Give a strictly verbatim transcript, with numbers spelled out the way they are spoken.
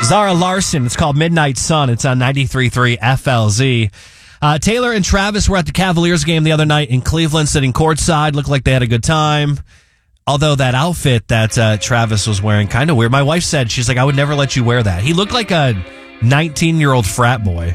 Zara Larson. It's called Midnight Sun. It's on ninety-three point three F L Z. Uh, Taylor and Travis were at the Cavaliers game the other night in Cleveland, sitting courtside. Looked like they had a good time. Although that outfit that uh, Travis was wearing, kind of weird. My wife said, she's like, I would never let you wear that. He looked like a nineteen-year-old frat boy.